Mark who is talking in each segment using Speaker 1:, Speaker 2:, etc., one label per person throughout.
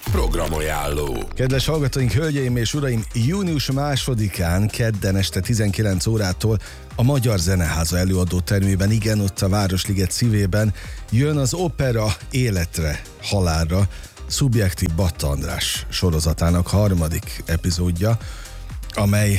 Speaker 1: Programajánló.
Speaker 2: Kedves hallgatóink, hölgyeim és uraim, június 2-án, kedden este 19 órától a Magyar Zeneháza előadó termében, igen, ott a Városliget szívében jön az opera Életre, halálra Szubjektív Batta András sorozatának harmadik epizódja, amely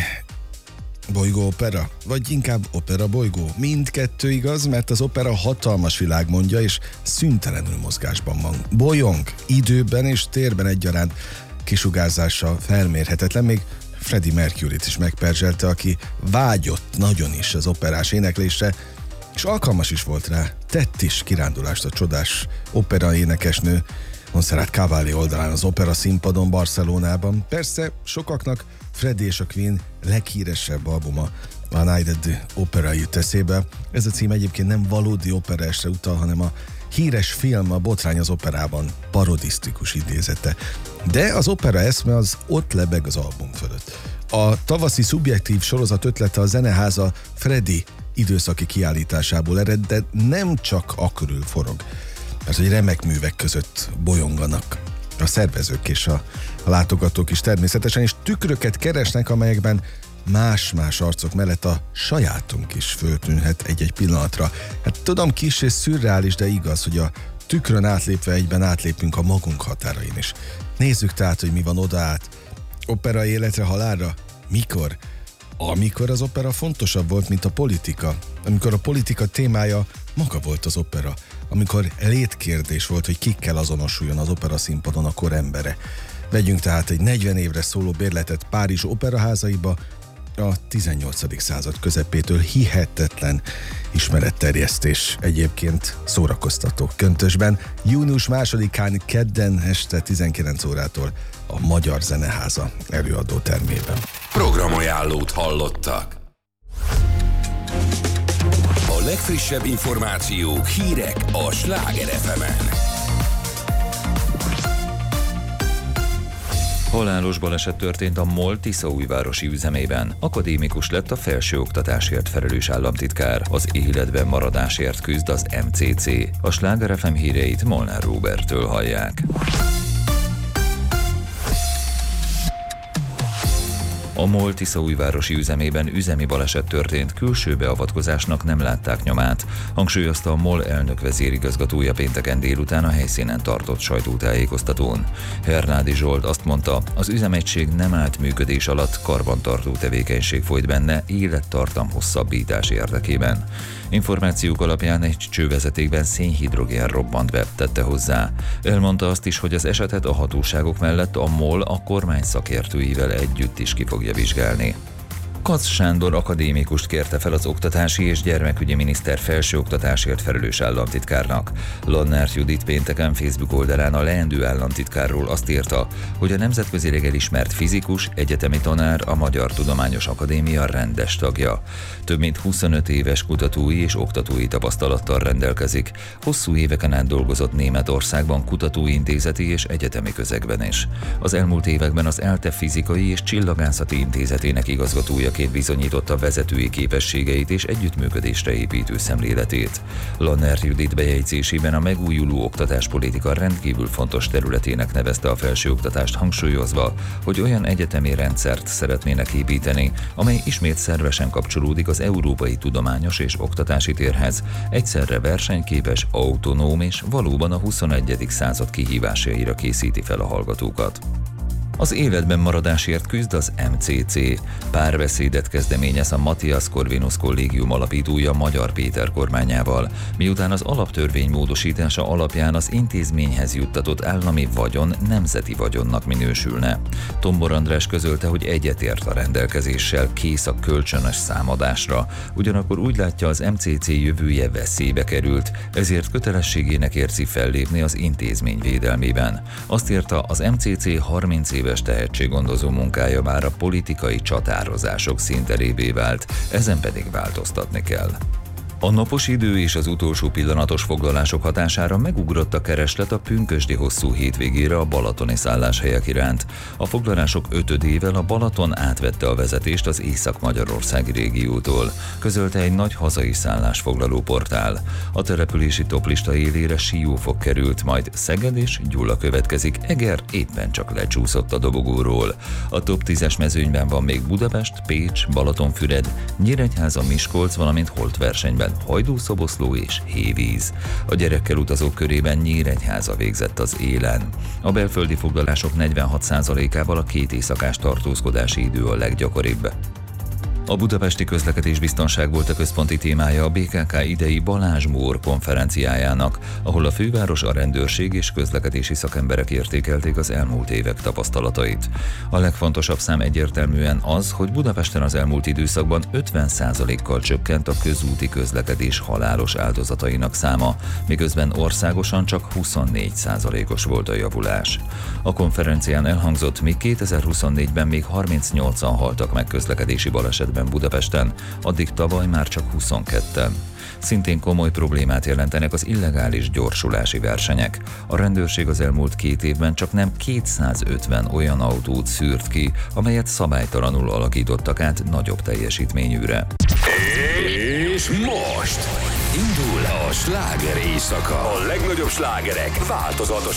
Speaker 2: bolygóopera, vagy inkább opera-bolygó. Mindkettő igaz, mert az opera hatalmas világmondja, és szüntelenül mozgásban van. Bolyong, időben és térben egyaránt, kisugárzása felmérhetetlen, még Freddie Mercuryt is megperzselte, aki vágyott nagyon is az operás éneklésre, és alkalmas is volt rá. Tett is kirándulást a csodás opera énekesnő Montserrat Caballé oldalán az opera színpadon Barcelonában. Persze sokaknak Freddie és a Queen leghíresebb albuma, a Night at the Opera jut eszébe. Ez a cím egyébként nem valódi operaesre utal, hanem a híres film A Botrány az operában parodisztikus idézete. De az opera eszme az ott lebeg az album fölött. A tavaszi Szubjektív sorozat ötlete a Zeneháza Freddie időszaki kiállításából ered, de nem csak akörül forog, mert hogy remek művek között bolyonganak a szervezők és a látogatók is természetesen, és tükröket keresnek, amelyekben más-más arcok mellett a sajátunk is föltűnhet egy-egy pillanatra. Hát tudom, kis és szürreális, de igaz, hogy a tükrön átlépve egyben átlépünk a magunk határain is. Nézzük tehát, hogy mi van oda át. Opera életre, halálra? Mikor? Amikor az opera fontosabb volt, mint a politika. Amikor a politika témája maga volt az opera. Amikor létkérdés volt, hogy kikkel azonosuljon az opera színpadon a kor embere. Vegyünk tehát egy 40 évre szóló bérletet Párizs operaházaiba, a 18. század közepétől hihetetlen ismeretterjesztés, egyébként szórakoztató köntösben. Június 2-án kedden este 19 órától a Magyar Zeneháza előadó termében.
Speaker 1: Programajánlót hallottak. A legfrissebb információk, hírek a Sláger FM-en.
Speaker 3: Halálos baleset történt a MOL Tiszaújvárosi üzemében. Akadémikus lett a felsőoktatásért felelős államtitkár. Az életben maradásért küzd az MCC. A Sláger FM híreit Molnár Róberttől hallják. A MOL Tiszaújvárosi üzemében üzemi baleset történt, külső beavatkozásnak nem látták nyomát, hangsúlyozta a MOL elnök vezérigazgatója pénteken délután a helyszínen tartott sajtótájékoztatón. Hernádi Zsolt azt mondta, az üzemegység nem állt működés alatt, karbantartó tevékenység folyt benne élettartam hosszabbítás érdekében. Információk alapján egy csővezetékben szénhidrogén robbant be, tette hozzá. Elmondta azt is, hogy az esetet a hatóságok mellett a MOL a kormány szakértőivel együtt is ki fogja vizsgálni. Kac Sándor akadémikust kérte fel az oktatási és gyermekügyi miniszter felsőoktatásért felelős államtitkárnak. Lannert Judit pénteken Facebook oldalán a leendő államtitkárról azt írta, hogy a nemzetközileg elismert fizikus, egyetemi tanár, a Magyar Tudományos Akadémia rendes tagja. Több mint 25 éves kutatói és oktatói tapasztalattal rendelkezik. Hosszú éveken át dolgozott Németországban kutatóintézeti és egyetemi közegben is. Az elmúlt években az ELTE Fizikai és Csillagászati Intézetének igazgatója bizonyította vezetői képességeit és együttműködésre építő szemléletét. Lannert Judit bejegyzésében a megújuló oktatáspolitika rendkívül fontos területének nevezte a felsőoktatást, hangsúlyozva, hogy olyan egyetemi rendszert szeretnének építeni, amely ismét szervesen kapcsolódik az európai tudományos és oktatási térhez, egyszerre versenyképes, autonóm és valóban a 21. század kihívásaira készíti fel a hallgatókat. Az életben maradásért küzd az MCC. Párbeszédet kezdeményez a Matthias Corvinus Kollégium alapítója Magyar Péter kormányával, miután az alaptörvény módosítása alapján az intézményhez juttatott állami vagyon nemzeti vagyonnak minősülne. Tombor András közölte, hogy egyetért a rendelkezéssel, kész a kölcsönös számadásra, ugyanakkor úgy látja, az MCC jövője veszélybe került, ezért kötelességének érzi fellépni az intézmény védelmében. Azt írta, az MCC 30 éves tehetséggondozó munkája már a politikai csatározások színterévé vált, ezen pedig változtatni kell. A napos idő és az utolsó pillanatos foglalások hatására megugrott a kereslet a pünkösdi hosszú hétvégére a balatoni szálláshelyek iránt. A foglalások 5-ével a Balaton átvette a vezetést az észak-magyarországi régiótól, közölte egy nagy hazai szállásfoglaló portál. A települési toplista élére Siófok került, majd Szeged és Gyula következik, Eger éppen csak lecsúszott a dobogóról. A top 10-es mezőnyben van még Budapest, Pécs, Balatonfüred, Nyíregyháza, Miskolc, valamint holtversenyben Hajdú-Szoboszló és Hévíz. A gyerekkel utazók körében Nyíregyháza végzett az élen. A belföldi foglalások 46%-ával a 2 éjszakás tartózkodási idő a leggyakoribb. A budapesti közlekedésbiztonság volt a központi témája a BKK idei Balázs Mór konferenciájának, ahol a főváros, a rendőrség és közlekedési szakemberek értékelték az elmúlt évek tapasztalatait. A legfontosabb szám egyértelműen az, hogy Budapesten az elmúlt időszakban 50%-kal csökkent a közúti közlekedés halálos áldozatainak száma, miközben országosan csak 24%-os volt a javulás. A konferencián elhangzott, míg 2024-ben még 38-an haltak meg közlekedési balesetben Budapesten, addig tavaly már csak 22-en. Szintén komoly problémát jelentenek az illegális gyorsulási versenyek. A rendőrség az elmúlt 2 évben csak nem 250 olyan autót szűrt ki, amelyet szabálytalanul alakítottak át nagyobb teljesítményűre.
Speaker 1: És most indul a sláger éjszaka. A legnagyobb slágerek változatos